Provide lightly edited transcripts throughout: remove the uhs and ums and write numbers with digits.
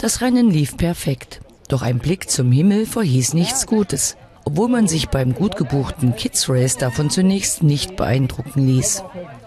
Das Rennen lief perfekt. Doch ein Blick zum Himmel verhieß nichts Gutes, obwohl man sich beim gut gebuchten Kids Race davon zunächst nicht beeindrucken ließ.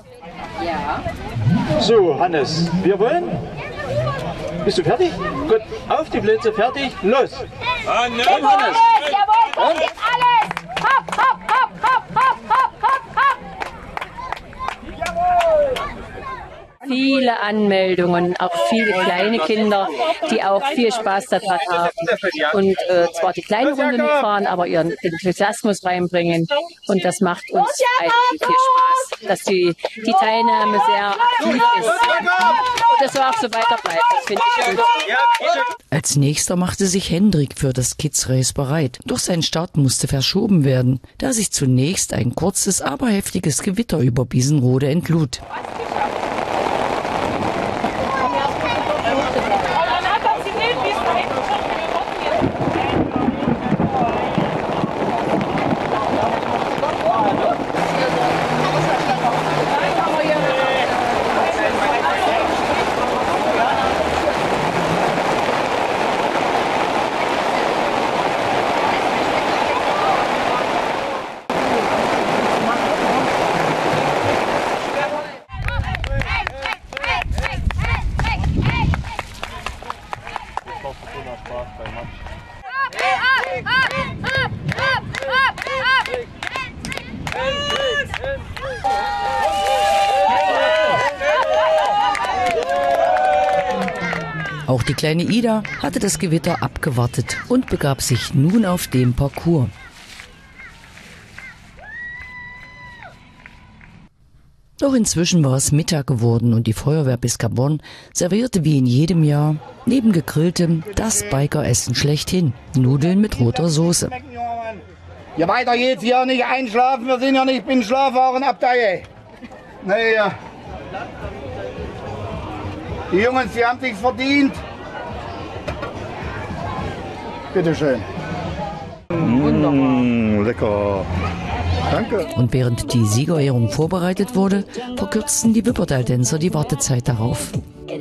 So, Hannes, wir wollen. Bist du fertig? Gut, auf die Plätze, fertig, los! Hannes! Jawohl, das ist alles! Hopp, hopp, hopp, hopp, hopp, hopp, hopp, hopp! Jawohl! Viele Anmeldungen, auch viele kleine Kinder, die auch viel Spaß daran haben und zwar die kleine Runde mitfahren, aber ihren Enthusiasmus reinbringen und das macht uns eigentlich viel Spaß, dass die Teilnahme sehr aktiv ist und das soll auch so weiter bleibt, das finde ich gut. Als nächster machte sich Hendrik für das Kids Race bereit, doch sein Start musste verschoben werden, da sich zunächst ein kurzes, aber heftiges Gewitter über Biesenrode entlud. Auch die kleine Ida hatte das Gewitter abgewartet und begab sich nun auf den Parcours. Doch inzwischen war es Mittag geworden und die Feuerwehr Biscabon servierte wie in jedem Jahr neben Gegrilltem das Bikeressen schlechthin, Nudeln mit roter Soße. Ja, weiter geht's hier, nicht einschlafen, wir sind ja nicht beim Schlafwarenabteil. Naja. Die Jungs, die haben sich's verdient. Bitte schön. Wunderbar. Lecker. Danke. Und während die Siegerehrung vorbereitet wurde, verkürzten die Wippertal-Tänzer die Wartezeit darauf.